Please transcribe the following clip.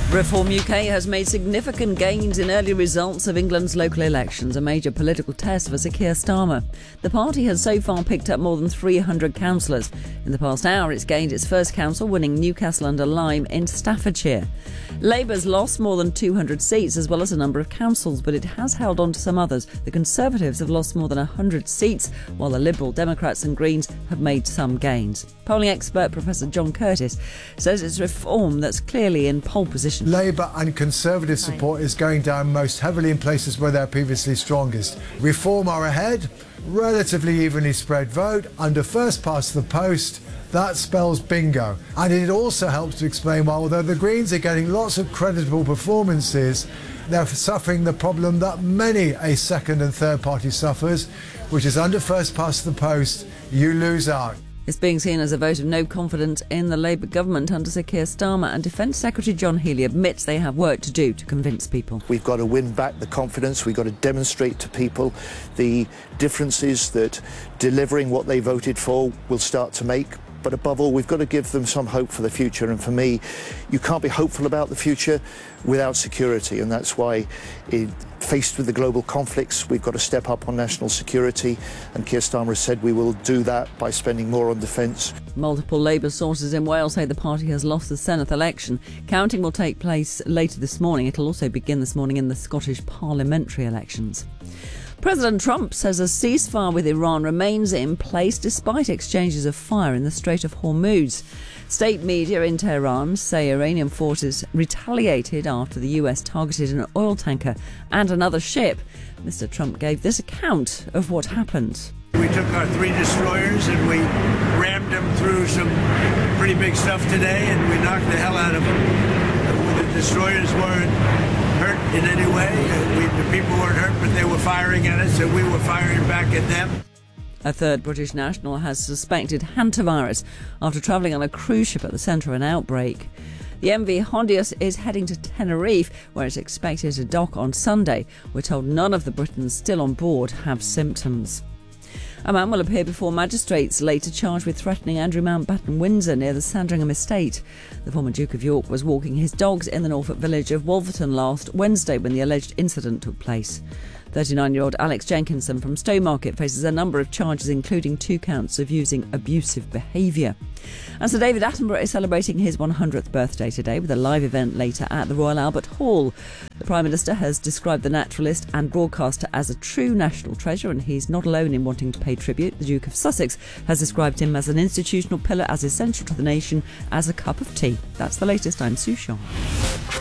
Reform UK has made significant gains in early results of England's local elections, a major political test for Sir Keir Starmer. The party has so far picked up more than 300 councillors. In the past hour, it's gained its first council, winning Newcastle-under-Lyme in Staffordshire. Labour's lost more than 200 seats as well as a number of councils, but it has held on to some others. The Conservatives have lost more than 100 seats, while the Liberal, Democrats and Greens have made some gains. Polling expert Professor John Curtis says it's reform that's clearly in pole position. Labour and Conservative support is going down most heavily in places where they're previously strongest. Reform are ahead, relatively evenly spread vote, under first past the post. That spells bingo. And it also helps to explain why, although the Greens are getting lots of creditable performances, they're suffering the problem that many a second and third party suffers, which is under first past the post, you lose out. It's being seen as a vote of no confidence in the Labour government under Sir Keir Starmer, and Defence Secretary John Healey admits they have work to do to convince people. We've got to win back the confidence. We've got to demonstrate to people the differences that delivering what they voted for will start to make. But above all, we've got to give them some hope for the future. And for me, you can't be hopeful about the future without security. And that's why, faced with the global conflicts, we've got to step up on national security. And Keir Starmer has said we will do that by spending more on defence. Multiple Labour sources in Wales say the party has lost the Senedd election. Counting will take place later this morning. It'll also begin this morning in the Scottish parliamentary elections. President Trump says a ceasefire with Iran remains in place despite exchanges of fire in the Strait of Hormuz. State media in Tehran say Iranian forces retaliated after the US targeted an oil tanker and another ship. Mr. Trump gave this account of what happened. We took our 3 destroyers and we rammed them through some pretty big stuff today, and we knocked the hell out of them. The destroyers weren't hurt in any way. The people weren't hurt, but they were firing at us, and we were firing back at them. A third British national has suspected hantavirus after travelling on a cruise ship at the centre of an outbreak. The MV Hondius is heading to Tenerife, where it's expected to dock on Sunday. We're told none of the Britons still on board have symptoms. A man will appear before magistrates later charged with threatening Andrew Mountbatten Windsor near the Sandringham estate. The former Duke of York was walking his dogs in the Norfolk village of Wolverton last Wednesday when the alleged incident took place. 39-year-old Alex Jenkinson from Stowmarket faces a number of charges, including 2 counts of using abusive behaviour. And Sir David Attenborough is celebrating his 100th birthday today with a live event later at the Royal Albert Hall. The Prime Minister has described the naturalist and broadcaster as a true national treasure, and he's not alone in wanting to pay tribute. The Duke of Sussex has described him as an institutional pillar, as essential to the nation as a cup of tea. That's the latest. I'm Sue Shaw.